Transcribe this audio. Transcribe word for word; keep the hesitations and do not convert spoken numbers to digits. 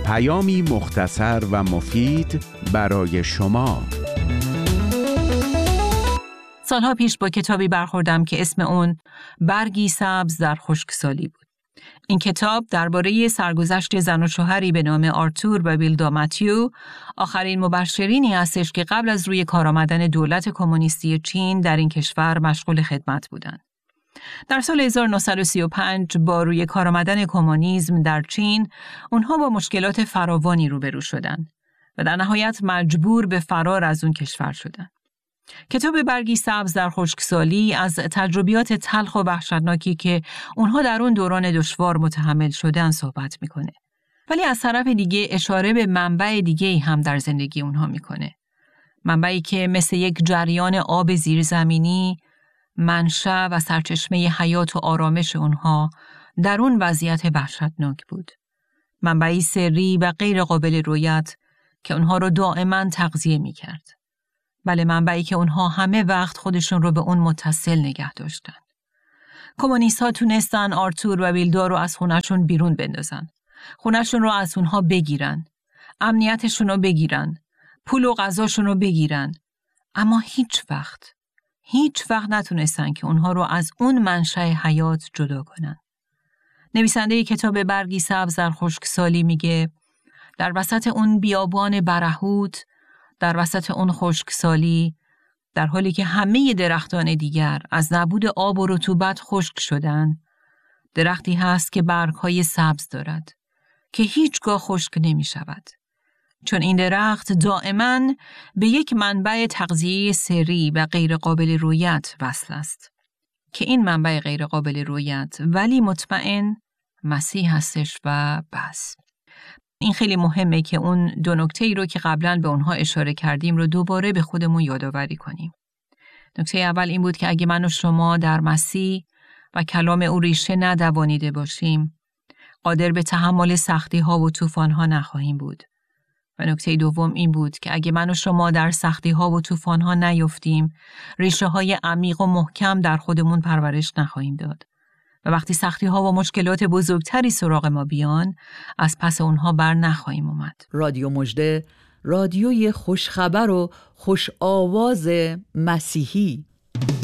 پیامی مختصر و مفید برای شما. سالها پیش با کتابی برخوردم که اسم اون برگی سبز در خشکسالی بود. این کتاب درباره سرگذشت زن و شوهری به نام آرتور و ویلدا متیو، آخرین مبشرینی هستش که قبل از روی کار آمدن دولت کمونیستی چین در این کشور مشغول خدمت بودند. در سال هزار و نهصد و سی و پنج با روی کار آمدن کمونیسم در چین، اونها با مشکلات فراوانی روبرو شدند و در نهایت مجبور به فرار از اون کشور شدند. کتاب برگی سبز در خشکسالی از تجربیات تلخ و وحشتناکی که اونها در اون دوران دشوار متحمل شدن صحبت میکنه. ولی از طرف دیگه اشاره به منبع دیگه هم در زندگی اونها میکنه. منبعی که مثل یک جریان آب زیرزمینی، منشأ و سرچشمه حیات و آرامش اونها در اون وضعیت وحشتناک بود. منبعی سری و غیر قابل رویت که اونها رو دائما تغذیه میکرد. بله، منبعی که اونها همه وقت خودشون رو به اون متصل نگه داشتن. کمونیست ها تونستن آرتور و ویلدا رو از خونه‌شون بیرون بندازن. خونه‌شون رو از اونها بگیرن. امنیتشون رو بگیرن. پول و غذاشون رو بگیرن. اما هیچ وقت، هیچ وقت نتونستن که اونها رو از اون منشأ حیات جدا کنن. نویسنده کتاب برگی سبز در خشکسالی میگه در وسط اون بیابان برهوت، در وسط اون خشکسالی، در حالی که همه درختان دیگر از نبود آب و رطوبت خشک شدن، درختی هست که برگ‌های سبز دارد که هیچگاه خشک نمی شود. چون این درخت دائما به یک منبع تغذیه سری و غیر قابل رویت وصل است که این منبع غیر قابل رویت ولی مطمئن مسیح هستش و بس. این خیلی مهمه که اون دو نکته‌ای رو که قبلا به اونها اشاره کردیم رو دوباره به خودمون یادآوری کنیم. نکته اول این بود که اگه من و شما در مسیح و کلام او ریشه ندوانیده باشیم، قادر به تحمل سختی‌ها و طوفان‌ها نخواهیم بود. و نکته دوم این بود که اگه من و شما در سختی‌ها و طوفان‌ها نیفتیم، ریشه‌های عمیق و محکم در خودمون پرورش نخواهیم داد. و وقتی سختی‌ها و مشکلات بزرگتری سراغ ما بیان، از پس اونها بر نخواهیم اومد. رادیو مژده، رادیوی خوشخبر و خوش آواز مسیحی.